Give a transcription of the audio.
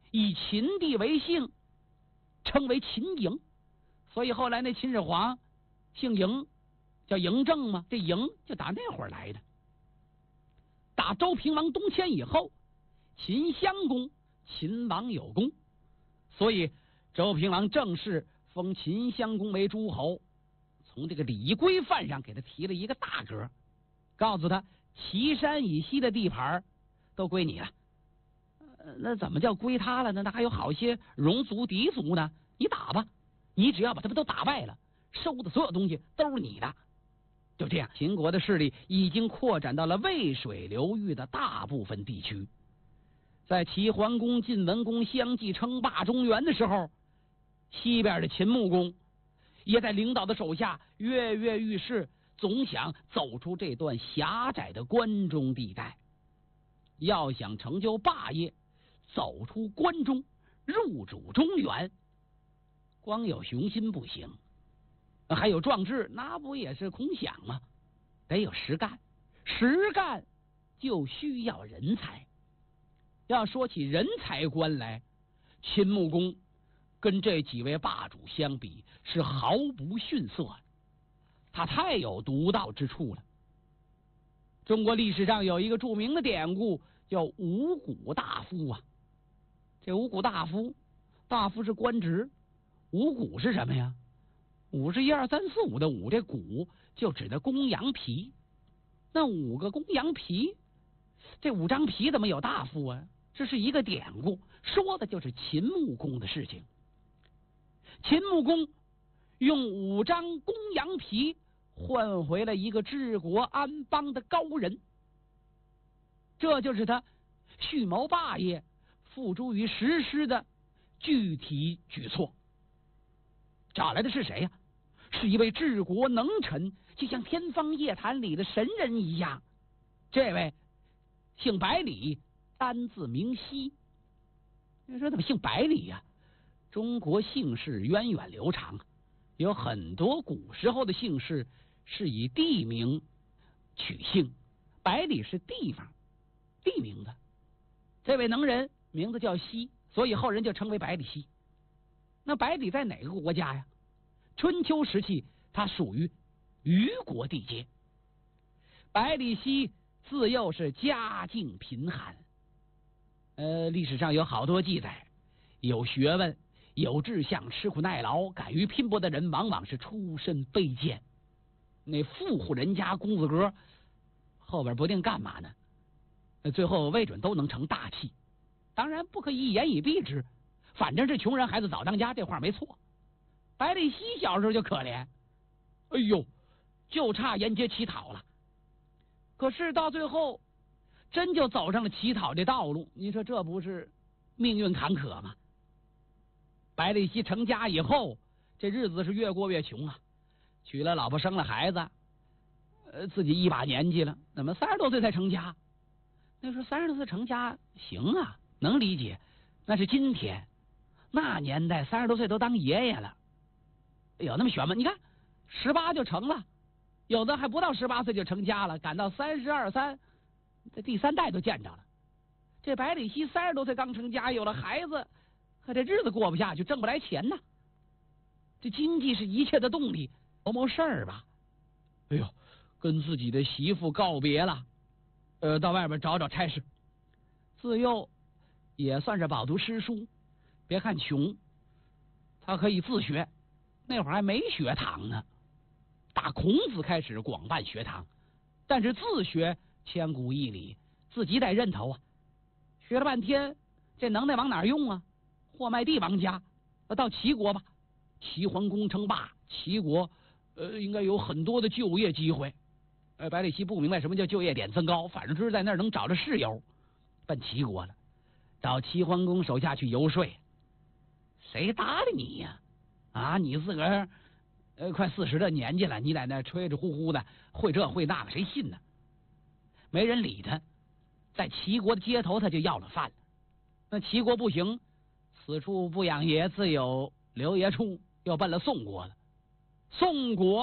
以秦地为姓，称为秦嬴。所以后来那秦始皇姓嬴，叫嬴政嘛，这嬴就打那会儿来的。打周平王东迁以后，秦襄公秦王有功，所以周平王正式封秦襄公为诸侯，从这个礼仪规范上给他提了一个大格，告诉他岐山以西的地盘都归你了。那怎么叫归他了呢？那还有好些戎族狄族呢，你打吧，你只要把他们都打败了，收的所有东西都是你的。就这样，秦国的势力已经扩展到了渭水流域的大部分地区。在齐桓公、晋文公相继称霸中原的时候，西边的秦穆公也在领导的手下跃跃欲试，总想走出这段狭窄的关中地带。要想成就霸业，走出关中，入主中原，光有雄心不行，还有壮志，那不也是空想吗？得有实干，实干就需要人才。要说起人才官来，秦穆公跟这几位霸主相比是毫不逊色的，他太有独到之处了。中国历史上有一个著名的典故，叫五谷大夫啊。这五谷大夫，大夫是官职，五谷是什么呀？五是1、2、3、4、5的五，这谷就指的公羊皮。那5个公羊皮，这5张皮怎么有大夫啊？这是一个典故，说的就是秦穆公的事情。秦穆公用5张公羊皮换回了一个治国安邦的高人，这就是他蓄谋霸业、付诸于实施的具体举措。找来的是谁呀？是一位治国能臣，就像天方夜谭里的神人一样。这位姓百里，单字明熙。你说怎么姓百里呀？中国姓氏源远流长，有很多古时候的姓氏是以地名取姓，百里是地方地名字。这位能人名字叫熙，所以后人就称为百里奚。那百里在哪个国家呀？春秋时期他属于虞国地界。百里奚自幼是家境贫寒，历史上有好多记载，有学问、有志向、吃苦耐劳、敢于拼搏的人，往往是出身卑贱。那富户人家公子哥后边不定干嘛呢，最后未准都能成大器。当然不可以一言以蔽之，反正这穷人孩子早当家，这话没错。百里奚小时候就可怜，哎呦，就差沿街乞讨了。可是到最后真就走上了乞讨的道路，你说这不是命运坎坷吗？百里奚成家以后，这日子是越过越穷啊，娶了老婆生了孩子，自己一把年纪了，怎么30多岁才成家？那时候30多岁成家行啊，能理解。那是今天，那年代30多岁都当爷爷了，有那么悬吗？你看18就成了，有的还不到18岁就成家了，赶到32、3，这第3代都见着了。这百里奚30多岁刚成家，有了孩子，可这日子过不下去，挣不来钱呢。这经济是一切的动力，谋事儿吧。哎呦，跟自己的媳妇告别了，到外边找找差事。自幼也算是饱读诗书，别看穷，他可以自学。那会儿还没学堂呢，打孔子开始广办学堂，但是自学千古一理，自己得认头啊。学了半天，这能耐往哪用啊？货卖地王家，到齐国吧。齐桓公称霸，齐国应该有很多的就业机会。百里奚不明白什么叫就业点增高，反正就是在那儿能找着室友，奔齐国了，到齐桓公手下去游说。谁搭理你呀？啊，你自个儿快40的年纪了，你在那吹着呼呼的，会这会那个，谁信呢？没人理他，在齐国的街头他就要了饭了。那齐国不行，此处不养爷，自有留爷处，又奔了宋国了。宋国